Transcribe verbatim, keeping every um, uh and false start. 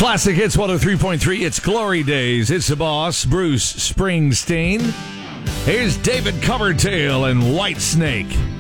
Classic Hits one oh three point three. It's Glory Days. It's the boss, Bruce Springsteen. Here's David Coverdale and Whitesnake.